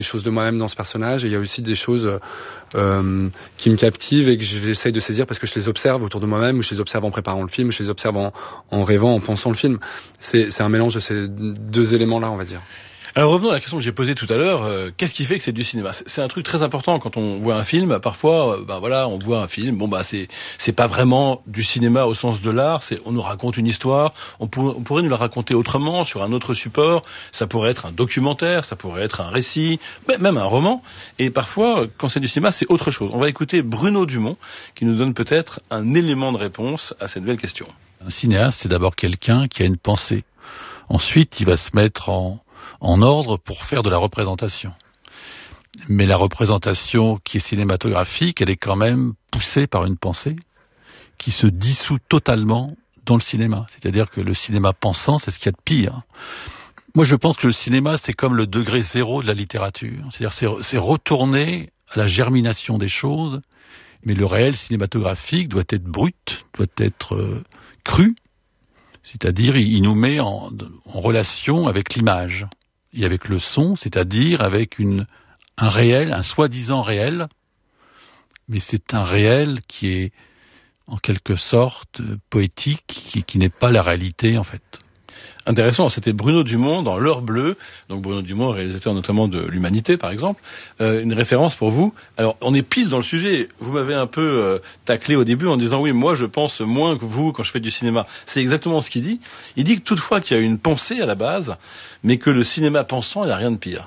des choses de moi-même dans ce personnage, et il y a aussi des choses qui me captivent et que j'essaye de saisir parce que je les observe autour de moi-même, ou je les observe en préparant le film, ou je les observe en rêvant, en pensant le film. C'est un mélange de ces deux éléments-là, on va dire. Alors revenons à la question que j'ai posée tout à l'heure, qu'est-ce qui fait que c'est du cinéma ? C'est un truc très important quand on voit un film. Parfois, on voit un film, c'est pas vraiment du cinéma au sens de l'art, on nous raconte une histoire, on pourrait nous la raconter autrement, sur un autre support, ça pourrait être un documentaire, ça pourrait être un récit, même un roman, et parfois, quand c'est du cinéma, c'est autre chose. On va écouter Bruno Dumont, qui nous donne peut-être un élément de réponse à cette nouvelle question. Un cinéaste, c'est d'abord quelqu'un qui a une pensée. Ensuite, il va se mettre en ordre pour faire de la représentation. Mais la représentation qui est cinématographique, elle est quand même poussée par une pensée qui se dissout totalement dans le cinéma. C'est-à-dire que le cinéma pensant, c'est ce qu'il y a de pire. Moi, je pense que le cinéma, c'est comme le degré zéro de la littérature. C'est-à-dire c'est retourner à la germination des choses, mais le réel cinématographique doit être brut, doit être cru. C'est-à-dire, il nous met en relation avec l'image et avec le son, c'est-à-dire avec un réel, un soi-disant réel, mais c'est un réel qui est en quelque sorte poétique, qui n'est pas la réalité en fait. Intéressant, c'était Bruno Dumont dans L'heure bleue, donc Bruno Dumont, réalisateur notamment de L'Humanité par exemple, une référence pour vous. Alors on est pile dans le sujet, vous m'avez un peu taclé au début en disant oui, moi je pense moins que vous quand je fais du cinéma. C'est exactement ce qu'il dit. Il dit que toutefois qu'il y a une pensée à la base, mais que le cinéma pensant, il n'y a rien de pire.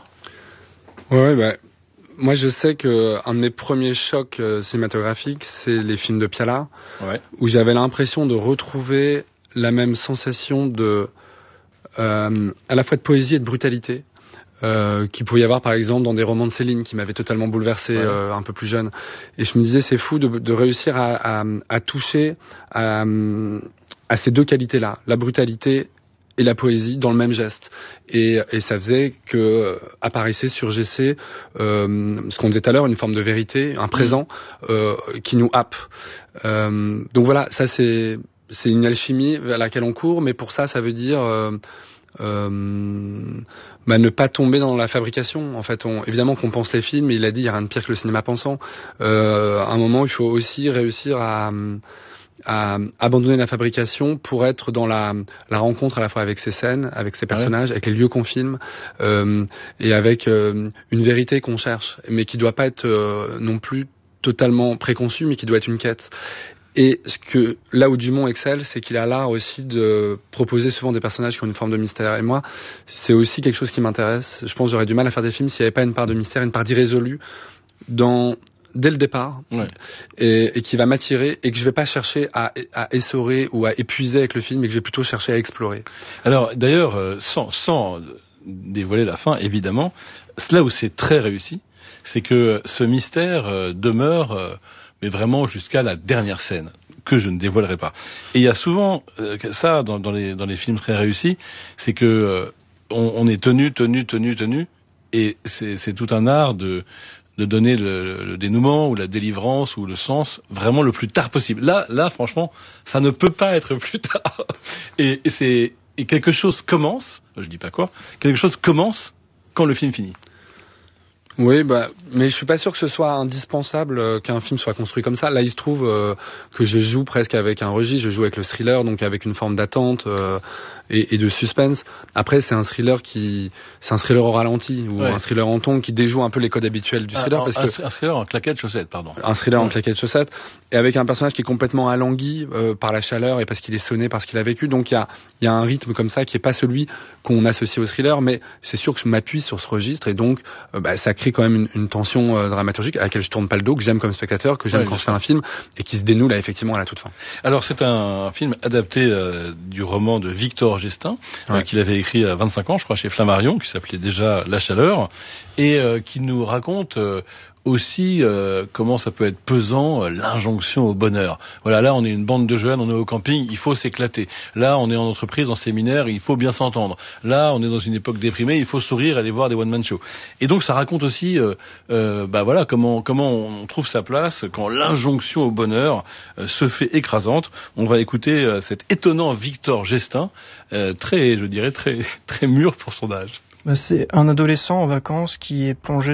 Moi je sais que un de mes premiers chocs cinématographiques, c'est les films de Piala, où j'avais l'impression de retrouver la même sensation à la fois de poésie et de brutalité qu'il pouvait y avoir par exemple dans des romans de Céline qui m'avaient totalement bouleversé un peu plus jeune, et je me disais c'est fou de réussir à toucher à ces deux qualités-là, la brutalité et la poésie dans le même geste, et ça faisait que surgissait ce qu'on disait tout à l'heure, une forme de vérité, un présent qui nous happe. Donc voilà, ça c'est une alchimie vers laquelle on court, mais pour ça veut dire ne pas tomber dans la fabrication. En fait, évidemment qu'on pense les films, mais il a dit il n'y a rien de pire que le cinéma pensant. À un moment, il faut aussi réussir à abandonner la fabrication pour être dans la rencontre à la fois avec ces scènes, avec ces personnages, avec les lieux qu'on filme, et avec une vérité qu'on cherche, mais qui doit pas être non plus totalement préconçue, mais qui doit être une quête. Et là où Dumont excelle, c'est qu'il a l'art aussi de proposer souvent des personnages qui ont une forme de mystère. Et moi, c'est aussi quelque chose qui m'intéresse. Je pense que j'aurais du mal à faire des films s'il n'y avait pas une part de mystère, une part d'irrésolu dès le départ, et qui va m'attirer, et que je vais pas chercher à essorer ou à épuiser avec le film, mais que je vais plutôt chercher à explorer. Alors d'ailleurs, sans dévoiler la fin, évidemment, là où c'est très réussi, c'est que ce mystère demeure mais vraiment jusqu'à la dernière scène, que je ne dévoilerai pas. Et il y a souvent ça dans les films très réussis, c'est que on est tenu, et c'est tout un art de donner le dénouement ou la délivrance ou le sens vraiment le plus tard possible. Là, franchement, ça ne peut pas être plus tard. Et quelque chose commence, je dis pas quoi, quelque chose commence quand le film finit. Oui, mais je suis pas sûr que ce soit indispensable qu'un film soit construit comme ça. Là, il se trouve que je joue presque avec un registre, je joue avec le thriller, donc avec une forme d'attente et de suspense. Après, c'est un thriller au ralenti, ou un thriller en ton qui déjoue un peu les codes habituels du thriller. Un thriller en claquettes chaussettes, pardon. Un thriller en claquettes chaussettes, et avec un personnage qui est complètement alangui par la chaleur et parce qu'il est sonné, parce qu'il a vécu. Donc il y a un rythme comme ça qui est pas celui qu'on associe au thriller, mais c'est sûr que je m'appuie sur ce registre, et donc ça crée quand même une tension dramaturgique à laquelle je tourne pas le dos, que j'aime comme spectateur, que j'aime quand je fais un film, et qui se dénoue là effectivement à la toute fin. Alors c'est un film adapté du roman de Victor Gestin, qu'il avait écrit à 25 ans, je crois, chez Flammarion, qui s'appelait déjà La Chaleur, et qui nous raconte aussi comment ça peut être pesant, l'injonction au bonheur. Voilà, là on est une bande de jeunes, on est au camping, il faut s'éclater. Là on est en entreprise, en séminaire, il faut bien s'entendre. Là on est dans une époque déprimée, il faut sourire, aller voir des one-man shows. Et donc ça raconte aussi comment on trouve sa place quand l'injonction au bonheur se fait écrasante. On va écouter cet étonnant Victor Gestin, très mûr pour son âge. C'est un adolescent en vacances qui est plongé